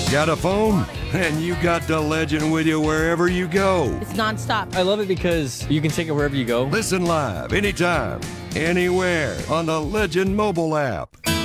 Got a phone? And you got the Legend with you wherever you go. It's nonstop. I love it because you can take it wherever you go. Listen live anytime, anywhere on the Legend mobile app.